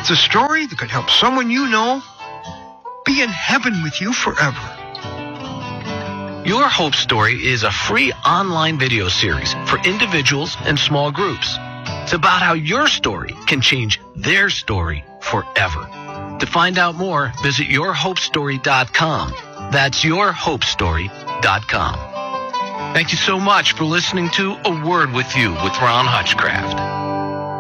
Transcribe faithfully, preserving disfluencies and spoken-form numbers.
It's a story that could help someone you know be in heaven with you forever. Your Hope Story is a free online video series for individuals and small groups. It's about how your story can change their story forever. To find out more, visit your hope story dot com. That's your hope story dot com. Thank you so much for listening to A Word With You with Ron Hutchcraft.